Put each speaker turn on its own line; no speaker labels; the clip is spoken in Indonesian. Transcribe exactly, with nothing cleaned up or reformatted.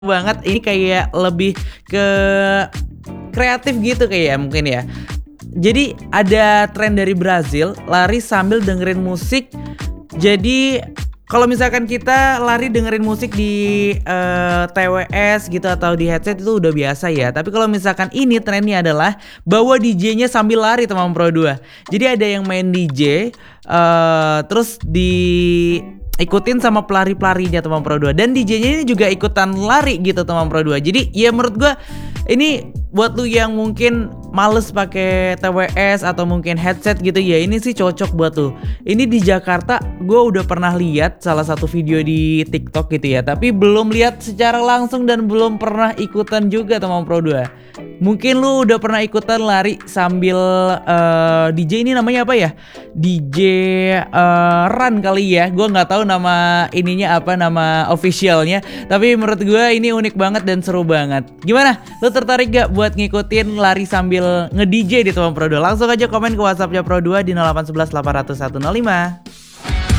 Banget, ini kayak lebih ke kreatif gitu kayak ya mungkin ya. Jadi ada tren dari Brazil, lari sambil dengerin musik. Jadi kalau misalkan kita lari dengerin musik di, eee, T W S gitu atau di headset itu udah biasa ya. Tapi kalau misalkan ini trennya adalah bawa D J-nya sambil lari teman Pro dua. Jadi ada yang main D J, eee, terus diikutin sama pelari-pelarinya teman Pro dua dan D J-nya ini juga ikutan lari gitu teman Pro dua. Jadi ya menurut gua ini buat lu yang mungkin males pakai T W S atau mungkin headset gitu ya, ini sih cocok buat lu. Ini di Jakarta gua udah pernah lihat salah satu video di TikTok gitu ya, tapi belum lihat secara langsung dan belum pernah ikutan juga teman Pro dua. Mungkin lu udah pernah ikutan lari sambil uh, D J ini namanya apa ya? D J uh, Run kali ya. Gua nggak tahu nama ininya apa, nama officialnya. Tapi menurut gua ini unik banget dan seru banget. Gimana? Lu tertarik gak buat ngikutin lari sambil nge-D J di teman Pro dua? Langsung aja komen ke WhatsAppnya Pro dua di nol delapan satu satu delapan nol satu nol lima.